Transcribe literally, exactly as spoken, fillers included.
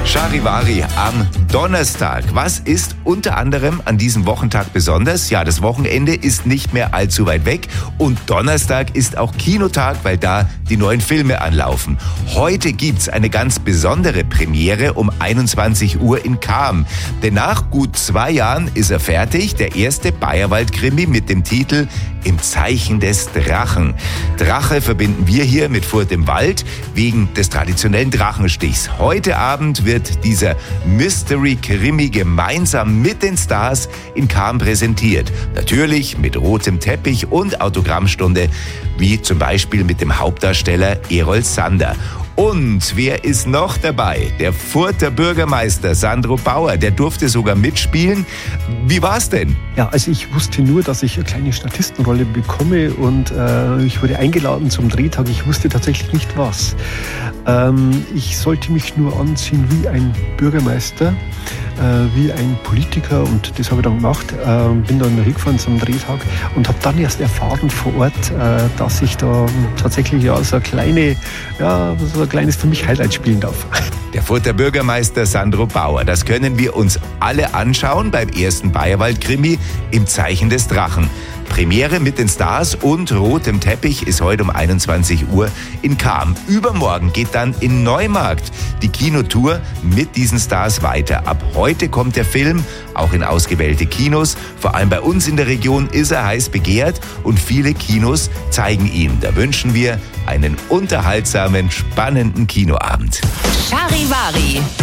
Charivari am Donnerstag. Was ist unter anderem an diesem Wochentag besonders? Ja, das Wochenende ist nicht mehr allzu weit weg und Donnerstag ist auch Kinotag, weil da die neuen Filme anlaufen. Heute gibt's eine ganz besondere Premiere um einundzwanzig Uhr in Cham. Denn nach gut zwei Jahren ist er fertig, der erste Bayerwald-Krimi mit dem Titel Im Zeichen des Drachen. Drache verbinden wir hier mit Furt im Wald wegen des traditionellen Drachenstichs. Heute Abend wird dieser Mystery-Krimi gemeinsam mit den Stars in Cham präsentiert. Natürlich mit rotem Teppich und Autogrammstunde, wie zum Beispiel mit dem Hauptdarsteller Errol Sander. Und wer ist noch dabei? Der Furter Bürgermeister Sandro Bauer, der durfte sogar mitspielen. Wie war's denn? Ja, also ich wusste nur, dass ich eine kleine Statistenrolle bekomme und äh, ich wurde eingeladen zum Drehtag. Ich wusste tatsächlich nicht was. Ähm, ich sollte mich nur anziehen wie ein Bürgermeister, äh, wie ein Politiker und das habe ich dann gemacht. Äh, bin dann hingefahren zum Drehtag und habe dann erst erfahren vor Ort, äh, dass ich da tatsächlich ja so eine kleine, ja, so ein kleines für mich Highlight spielen darf. Der Furter Bürgermeister Sandro Bauer, das können wir uns alle anschauen beim ersten Bayerwald-Krimi Im Zeichen des Drachen. Premiere mit den Stars und rotem Teppich ist heute um einundzwanzig Uhr in Cham. Übermorgen geht dann in Neumarkt die Kinotour mit diesen Stars weiter. Ab heute kommt der Film auch in ausgewählte Kinos. Vor allem bei uns in der Region ist er heiß begehrt und viele Kinos zeigen ihn. Da wünschen wir einen unterhaltsamen, spannenden Kinoabend. Charivari.